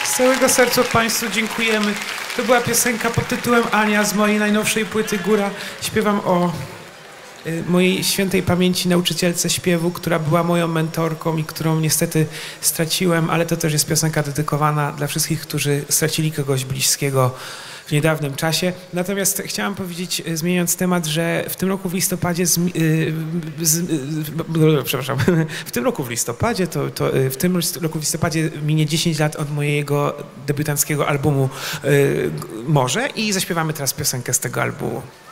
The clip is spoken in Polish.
Z całego serca Państwu dziękujemy. To była piosenka pod tytułem Ania z mojej najnowszej płyty Góra. Śpiewam o mojej świętej pamięci nauczycielce śpiewu, która była moją mentorką i którą niestety straciłem, ale to też jest piosenka dedykowana dla wszystkich, którzy stracili kogoś bliskiego w niedawnym czasie. Natomiast chciałam powiedzieć, zmieniając temat, że w tym roku w listopadzie minie 10 lat od mojego debiutanckiego albumu Morze i zaśpiewamy teraz piosenkę z tego albumu.